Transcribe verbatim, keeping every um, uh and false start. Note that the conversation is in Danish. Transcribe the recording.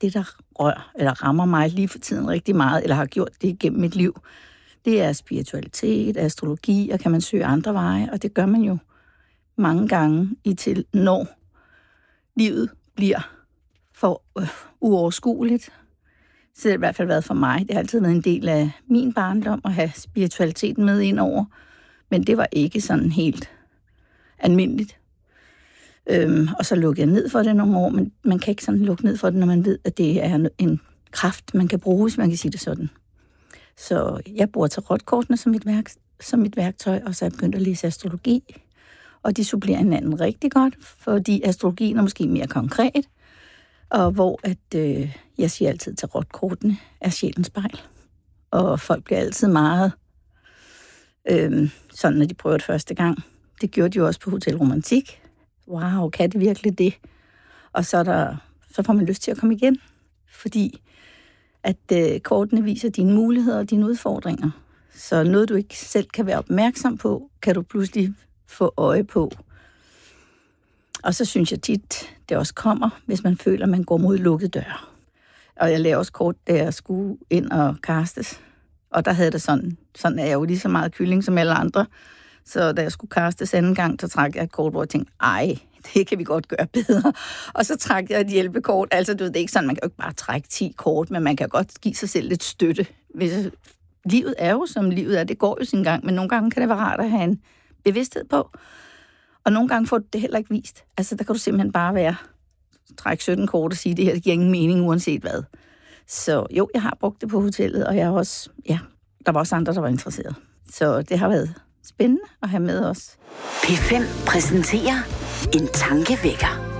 det, der rører eller rammer mig lige for tiden rigtig meget, eller har gjort det gennem mit liv. Det er spiritualitet, astrologi, og kan man søge andre veje, og det gør man jo mange gange i til, når livet bliver for øh, uoverskueligt. Så det har i hvert fald været for mig. Det har altid været en del af min barndom at have spiritualiteten med ind over, men det var ikke sådan helt almindeligt. Øhm, og så lukkede jeg ned for det nogle år, men man kan ikke sådan lukke ned for det, når man ved, at det er en kraft, man kan bruge, hvis man kan sige det sådan. Så jeg bruger tarotkortene som mit, værk, som mit værktøj, og så er jeg begyndt at læse astrologi. Og de supplerer hinanden rigtig godt, fordi astrologien er måske mere konkret, og hvor at, øh, jeg siger altid, at tarotkortene er sjælens spejl. Og folk bliver altid meget øh, sådan, når de prøver det første gang. Det gjorde de jo også på Hotel Romantik. Wow, kan det virkelig det? Og så, er der, så får man lyst til at komme igen, fordi at øh, kortene viser dine muligheder og dine udfordringer. Så noget, du ikke selv kan være opmærksom på, kan du pludselig få øje på. Og så synes jeg tit, det også kommer, hvis man føler, at man går mod lukket dør. Og jeg lavede også kort, da jeg skulle ind og castes. Og der havde det sådan, sådan er jeg jo lige så meget kylling som alle andre. Så da jeg skulle castes anden gang, så trak jeg et kort, hvor jeg tænkte, ej, det kan vi godt gøre bedre. Og så trak jeg et hjælpekort. Altså, du ved, det er ikke sådan, man kan jo ikke bare trække ti kort, men man kan godt give sig selv lidt støtte. Hvis, livet er jo, som livet er. Det går jo sin gang, men nogle gange kan det være rart at have en bevidsthed på. Og nogle gange får du det heller ikke vist. Altså, der kan du simpelthen bare være, trække sytten kort og sige, det her det giver ingen mening, uanset hvad. Så jo, jeg har brugt det på hotellet, og jeg har også, ja, der var også andre, der var interesseret. Så det har været spændende at have med os. P fem præsenterer En tankevækker.